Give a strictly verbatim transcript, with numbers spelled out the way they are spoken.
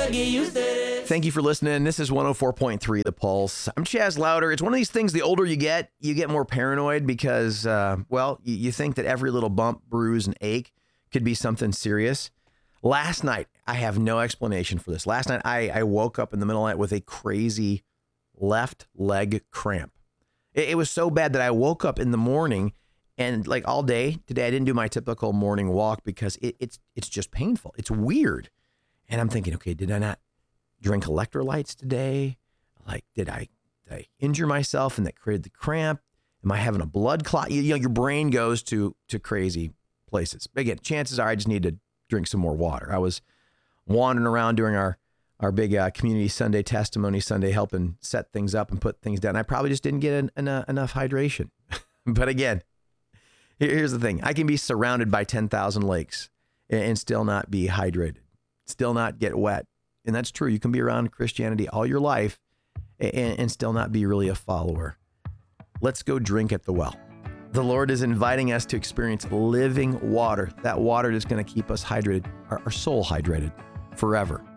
get used to this. Thank you for listening. This is one oh four point three The Pulse. I'm Chaz Louder. It's one of these things, the older you get, you get more paranoid because, uh, well, you, you think that every little bump, bruise, and ache could be something serious. Last night, I have no explanation for this. Last night, I, I woke up in the middle of the night with a crazy left leg cramp. It, it was so bad that I woke up in the morning and like all day today, I didn't do my typical morning walk because it, it's it's just painful. It's weird. And I'm thinking, okay, did I not drink electrolytes today? Like, did I, did I injure myself and that created the cramp? Am I having a blood clot? You, you know, your brain goes to to crazy places. Again, chances are I just need to drink some more water. I was wandering around during our our big uh, community Sunday testimony Sunday, helping set things up and put things down. I probably just didn't get en- en- enough hydration. But again, here's the thing. I can be surrounded by ten thousand lakes and still not be hydrated, still not get wet. And that's true. You can be around Christianity all your life and, and still not be really a follower. Let's go drink at the well. The Lord is inviting us to experience living water, that water that's going to keep us hydrated, our, our soul hydrated forever.